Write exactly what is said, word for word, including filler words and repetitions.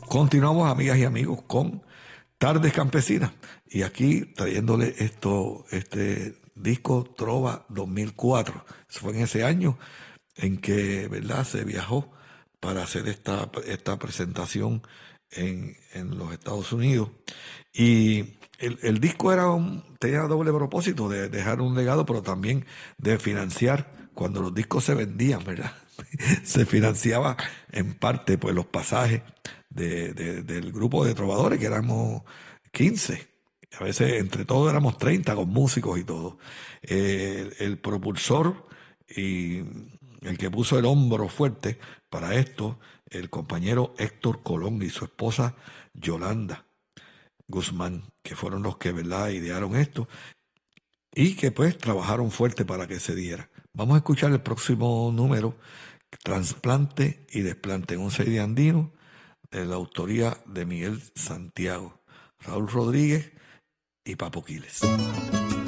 Continuamos, amigas y amigos, con Tardes Campesinas. Y aquí trayéndole esto, este disco Trova dos mil cuatro. Eso fue en ese año en que, ¿verdad?, se viajó para hacer esta, esta presentación en, en los Estados Unidos. Y el, el disco era un, tenía doble propósito de dejar un legado, pero también de financiar cuando los discos se vendían, ¿verdad? Se financiaba en parte pues los pasajes de, de- del grupo de trovadores, que éramos quince. A veces entre todos éramos treinta con músicos y todo. Eh, el, el propulsor y el que puso el hombro fuerte para esto, el compañero Héctor Colón y su esposa Yolanda Guzmán, que fueron los que, ¿verdad?, idearon esto y que pues trabajaron fuerte para que se diera. Vamos a escuchar el próximo número, Trasplante y Desplante, en un C D andino, de la autoría de Miguel Santiago, Raúl Rodríguez y Papo Quiles.